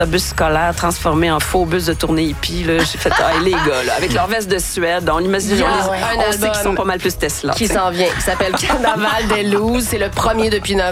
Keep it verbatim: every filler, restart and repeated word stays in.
bus scolaire transformé en faux bus de tournée hippie. Là. J'ai fait, ah, les gars, là, avec leur veste de Suède, on imagine, Il y a on, les, un on sait album qu'ils sont pas mal plus Tesla. qui t'sais. s'en vient, qui s'appelle Carnaval des Looses. C'est le premier depuis neuf